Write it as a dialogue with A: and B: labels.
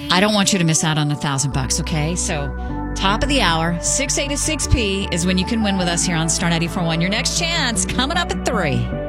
A: I don't want you to miss out on $1,000, okay? So top of the hour, 6A to 6P is when you can win with us here on Star 94.1. Your next chance coming up at 3.